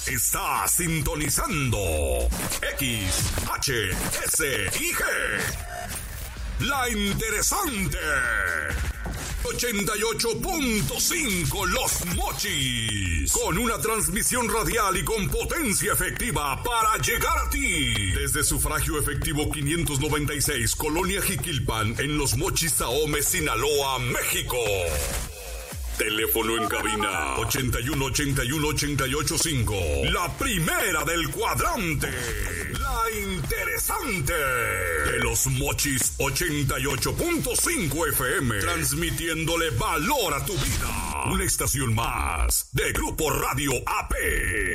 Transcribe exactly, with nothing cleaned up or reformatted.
Está sintonizando X, H, S y G. La interesante. ochenta y ocho punto cinco Los Mochis. Con una transmisión radial y con potencia efectiva para llegar a ti. Desde sufragio efectivo quinientos noventa y seis, Colonia Jiquilpan, en Los Mochis, Ahome, Sinaloa, México. Teléfono en cabina ochenta y uno, ochenta y uno, ochenta y ocho cinco. La primera del cuadrante. La interesante. De Los Mochis ochenta y ocho punto cinco F M. Transmitiéndole valor a tu vida. Una estación más de Grupo Radio A P.